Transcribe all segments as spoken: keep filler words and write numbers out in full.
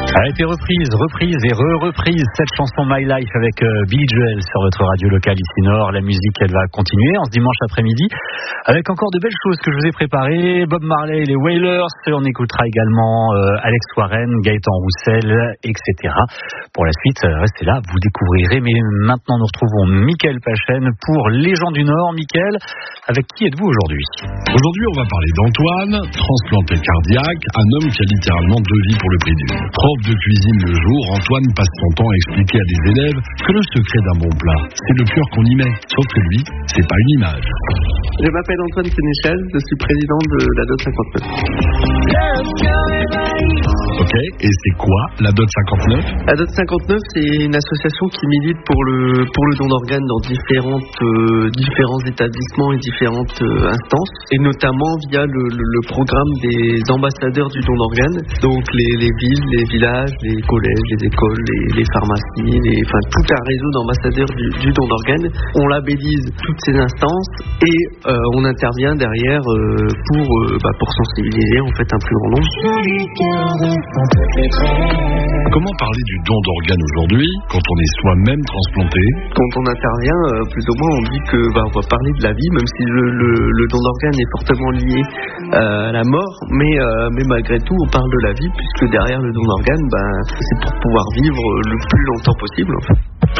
A été reprise, reprise et re-reprise cette chanson My Life avec euh, Billy Joel sur votre radio locale ici Nord. La musique, elle va continuer en ce dimanche après-midi avec encore de belles choses que je vous ai préparées. Bob Marley et les Wailers, on écoutera également euh, Alex Warren, Gaëtan Roussel, et cetera. Pour la suite, restez là, vous découvrirez. Mais maintenant, nous retrouvons Mickaël Pachen pour Les gens du Nord. Mickaël, avec qui êtes-vous aujourd'hui ? Aujourd'hui, on va parler d'Antoine, transplanté cardiaque, un homme qui a littéralement deux vies pour le prix d'une. Prof de cuisine le jour, Antoine passe son temps à expliquer à des élèves que le secret d'un bon plat, c'est le cœur qu'on y met. Sauf que lui, c'est pas une image. Je m'appelle Antoine Sénéchal, je suis président de la D O T cinquante-neuf. Ok, et c'est quoi la D O T cinquante-neuf ? La D O T cinquante-neuf, c'est une association qui milite pour le, pour le don d'organes dans différentes, euh, différents établissements et différentes euh, instances, et notamment via le, le, le programme des ambassadeurs du don d'organes, donc les, les villes, les villages, les collèges, les écoles, les, les pharmacies, les, enfin tout un réseau d'ambassadeurs du, du don d'organes. On labellise toutes ces instances et euh, on intervient derrière euh, pour, euh, bah, pour sensibiliser en fait un plus grand nombre. Comment parler du don d'organes aujourd'hui quand on est soi-même transplanté ? Quand on intervient, euh, plus ou moins on dit que bah, on va parler de la vie, même si le, le, le don d'organes est fortement lié euh, à la mort, mais, euh, mais malgré tout on parle de la vie, puisque derrière le don d'organes, bah, c'est pour pouvoir vivre le plus longtemps possible en fait.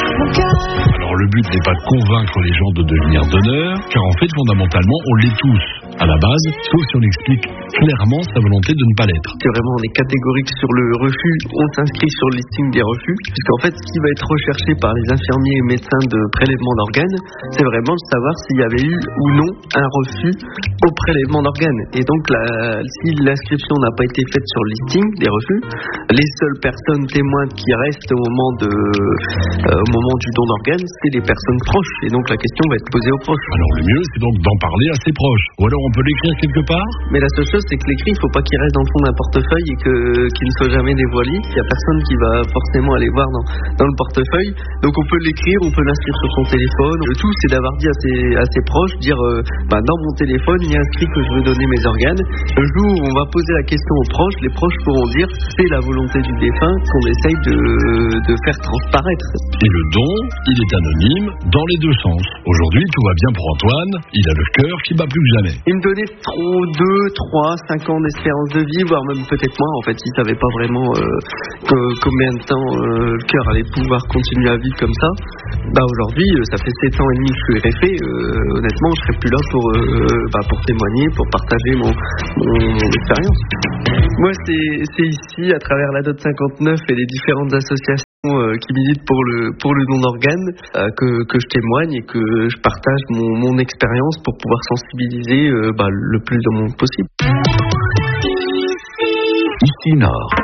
Alors le but n'est pas de convaincre les gens de devenir donneurs, car en fait fondamentalement on l'est tous à la base, sauf si on explique clairement sa volonté de ne pas l'être. C'est vraiment, on est catégorique sur le refus, on s'inscrit sur le listing des refus, puisqu'en fait ce qui va être recherché par les infirmiers et médecins de prélèvement d'organes, c'est vraiment de savoir s'il y avait eu ou non un refus au prélèvement d'organes. Et donc la, si l'inscription n'a pas été faite sur le listing des refus, les seules personnes témoins qui restent au moment de euh, au moment du don d'organes, c'est les personnes proches. Et donc la question va être posée aux proches. Alors le mieux, c'est donc d'en parler à ses proches. Ou alors on peut l'écrire quelque part. Mais la seule chose, c'est que l'écrit, il ne faut pas qu'il reste dans le fond d'un portefeuille et que, qu'il ne soit jamais dévoilé. Il n'y a personne qui va forcément aller voir dans, dans le portefeuille. Donc on peut l'écrire, on peut l'inscrire sur son téléphone. Le tout, c'est d'avoir dit à ses, à ses proches, dire euh, bah, dans mon téléphone, il y a inscrit que je veux donner mes organes. Le jour où on va poser la question aux proches, les proches pourront dire c'est la volonté du défunt qu'on essaye de, de faire transparaître. Et le don, il est anonyme dans les deux sens. Aujourd'hui, tout va bien pour Antoine. Il a le cœur qui bat plus que jamais. Il me donnait trop deux, trois, cinq ans d'espérance de vie, voire même peut-être moins. En fait, il savait pas vraiment euh, que, combien de temps euh, le cœur allait pouvoir continuer à vivre comme ça. Bah aujourd'hui, ça fait sept ans et demi que je suis R F E. Euh, honnêtement, je serais plus là pour, euh, bah, pour témoigner, pour partager mon, mon, mon expérience. Moi, c'est, c'est ici, à travers la D O T cinquante-neuf et les différentes associations Euh, qui militent pour le, pour le don d'organes, euh, que, que je témoigne et que je partage mon, mon expérience pour pouvoir sensibiliser euh, bah, le plus de monde possible. Ici Nord.